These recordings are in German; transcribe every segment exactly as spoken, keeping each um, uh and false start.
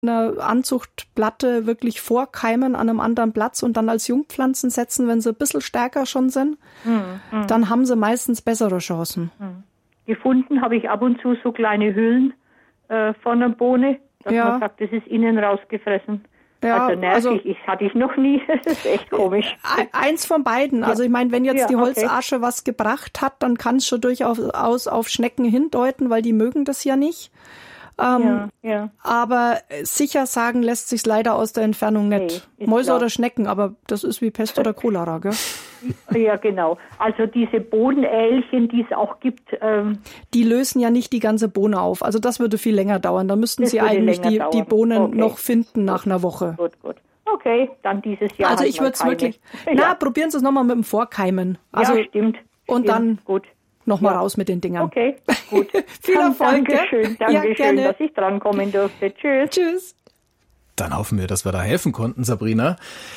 eine Anzuchtplatte wirklich vorkeimen an einem anderen Platz und dann als Jungpflanzen setzen, wenn sie ein bisschen stärker schon sind, mhm. dann haben sie meistens bessere Chancen. Mhm. Gefunden habe ich ab und zu so kleine Hüllen äh, von einer Bohne, dass ja. man sagt, das ist innen rausgefressen. Ja, also nervig, also, ich hatte ich noch nie, das ist echt komisch. Eins von beiden, also ich meine, wenn jetzt ja, die Holzasche okay. was gebracht hat, dann kann es schon durchaus auf Schnecken hindeuten, weil die mögen das ja nicht. Ähm, ja, ja. Aber sicher sagen lässt sich's leider aus der Entfernung nicht. Nee, Mäuse klar. oder Schnecken, aber das ist wie Pest oder Cholera, gell? Ja, genau. Also diese Bohnenählchen, die es auch gibt. Ähm, die lösen ja nicht die ganze Bohne auf. Also das würde viel länger dauern. Da müssten Sie eigentlich die, die Bohnen okay. noch finden nach einer Woche. Gut, gut. Okay, dann dieses Jahr. Also ich würde es wirklich, ja. na, probieren Sie es nochmal mit dem Vorkeimen. Also, ja, stimmt. Und stimmt. dann gut. Nochmal ja. raus mit den Dingern. Okay, gut. Viel Erfolg. Dankeschön, Dankeschön, ja, dass ich drankommen durfte. Tschüss. Tschüss. Dann hoffen wir, dass wir da helfen konnten, Sabrina.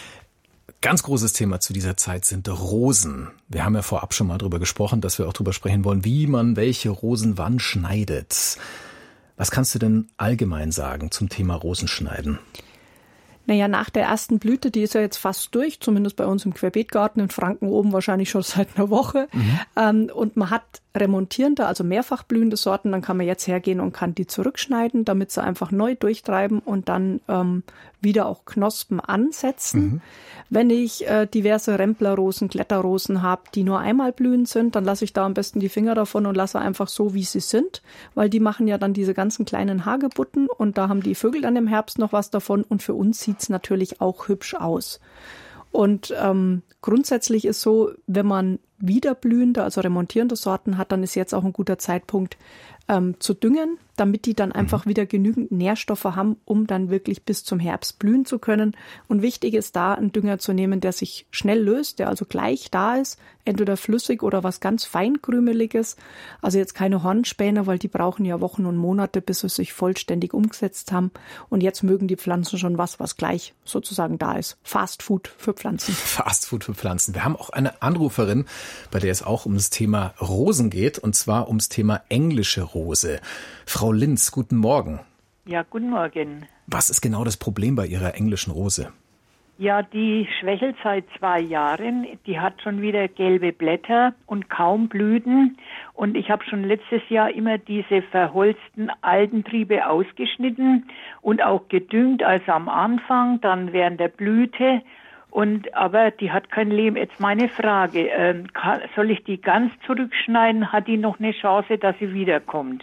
Ganz großes Thema zu dieser Zeit sind Rosen. Wir haben ja vorab schon mal drüber gesprochen, dass wir auch drüber sprechen wollen, wie man welche Rosen wann schneidet. Was kannst du denn allgemein sagen zum Thema Rosenschneiden? Naja, nach der ersten Blüte, die ist ja jetzt fast durch, zumindest bei uns im Querbeetgarten in Franken oben wahrscheinlich schon seit einer Woche. Mhm. Ähm, und man hat remontierende, also mehrfach blühende Sorten, dann kann man jetzt hergehen und kann die zurückschneiden, damit sie einfach neu durchtreiben und dann ähm, wieder auch Knospen ansetzen. Mhm. Wenn ich äh, diverse Remplerrosen, Kletterrosen habe, die nur einmal blühend sind, dann lasse ich da am besten die Finger davon und lasse einfach so, wie sie sind, weil die machen ja dann diese ganzen kleinen Hagebutten und da haben die Vögel dann im Herbst noch was davon und für uns sieht's natürlich auch hübsch aus. Und ähm, grundsätzlich ist so, wenn man wiederblühende, also remontierende Sorten hat, dann ist jetzt auch ein guter Zeitpunkt ähm, zu düngen, damit die dann einfach wieder genügend Nährstoffe haben, um dann wirklich bis zum Herbst blühen zu können. Und wichtig ist da, einen Dünger zu nehmen, der sich schnell löst, der also gleich da ist, entweder flüssig oder was ganz Feinkrümeliges. Also jetzt keine Hornspäne, weil die brauchen ja Wochen und Monate, bis sie sich vollständig umgesetzt haben. Und jetzt mögen die Pflanzen schon was, was gleich sozusagen da ist. Fast Food für Pflanzen. Fast Food für Pflanzen. Wir haben auch eine Anruferin, bei der es auch um das Thema Rosen geht, und zwar ums Thema englische Rose. Frau Linz, guten Morgen. Ja, guten Morgen. Was ist genau das Problem bei Ihrer englischen Rose? Ja, die schwächelt seit zwei Jahren. Die hat schon wieder gelbe Blätter und kaum Blüten. Und ich habe schon letztes Jahr immer diese verholzten alten Triebe ausgeschnitten und auch gedüngt, also am Anfang, dann während der Blüte. Und aber die hat kein Leben. Jetzt meine Frage, ähm, kann, soll ich die ganz zurückschneiden? Hat die noch eine Chance, dass sie wiederkommt?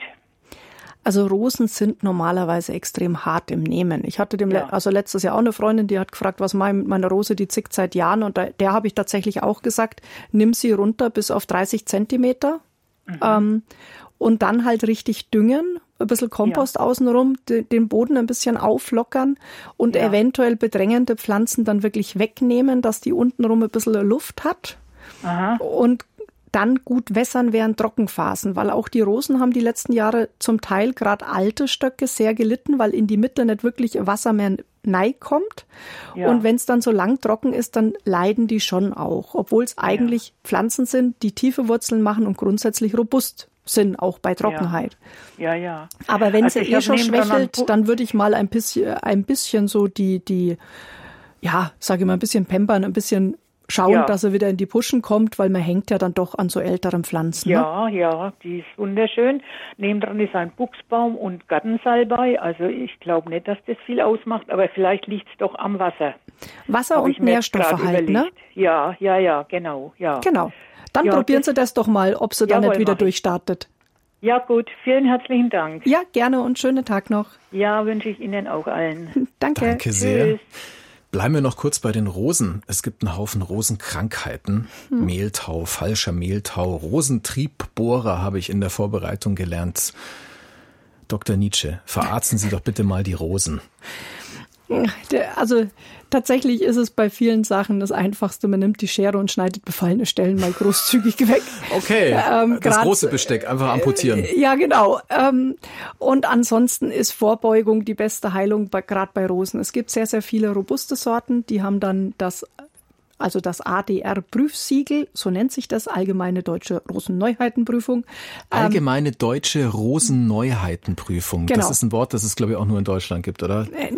Also Rosen sind normalerweise extrem hart im Nehmen. Ich hatte dem Ja. also letztes Jahr auch eine Freundin, die hat gefragt, was mache ich mit meiner Rose, die zickt seit Jahren. Und da, der habe ich tatsächlich auch gesagt, nimm sie runter bis auf dreißig Zentimeter mhm. ähm, und dann halt richtig düngen, ein bisschen Kompost ja. außenrum, de, den Boden ein bisschen auflockern und ja. eventuell bedrängende Pflanzen dann wirklich wegnehmen, dass die untenrum ein bisschen Luft hat. Aha. Und dann gut wässern während Trockenphasen, weil auch die Rosen haben die letzten Jahre zum Teil gerade alte Stöcke sehr gelitten, weil in die Mitte nicht wirklich Wasser mehr nein kommt. Ja. Und wenn es dann so lang trocken ist, dann leiden die schon auch, obwohl es eigentlich ja. Pflanzen sind, die tiefe Wurzeln machen und grundsätzlich robust sind, auch bei Trockenheit. Ja, ja. ja. Aber wenn also sie eh schon schwächelt, dann, dann würde ich mal ein bisschen, ein bisschen so die, die, ja, sage ich mal, ein bisschen pampern, ein bisschen schauen, ja. dass er wieder in die Puschen kommt, weil man hängt ja dann doch an so älteren Pflanzen. Ja, ne? ja, die ist wunderschön. Nebendran ist ein Buchsbaum und Gartensalbei. Also ich glaube nicht, dass das viel ausmacht, aber vielleicht liegt es doch am Wasser. Wasser Hab und Nährstoffe halt, ne? Ja, ja, ja, genau. Ja. Genau. Dann ja, probieren Sie das doch mal, ob sie dann nicht wieder durchstartet. Ja gut, vielen herzlichen Dank. Ja, gerne und schönen Tag noch. Ja, wünsche ich Ihnen auch allen. Danke. Danke sehr. Tschüss. Bleiben wir noch kurz bei den Rosen. Es gibt einen Haufen Rosenkrankheiten. Hm. Mehltau, falscher Mehltau, Rosentriebbohrer habe ich in der Vorbereitung gelernt. Doktor Nietzsche, verarzten Sie doch bitte mal die Rosen. Also tatsächlich ist es bei vielen Sachen das Einfachste. Man nimmt die Schere und schneidet befallene Stellen mal großzügig weg. Okay, ähm, das grad, große Besteck einfach amputieren. Ja, genau. Ähm, und ansonsten ist Vorbeugung die beste Heilung, gerade bei Rosen. Es gibt sehr, sehr viele robuste Sorten, die haben dann das also das A D R-Prüfsiegel, so nennt sich das, Allgemeine Deutsche Rosenneuheitenprüfung. Allgemeine Deutsche Rosenneuheitenprüfung. Genau. Das ist ein Wort, das es, glaube ich, auch nur in Deutschland gibt, oder?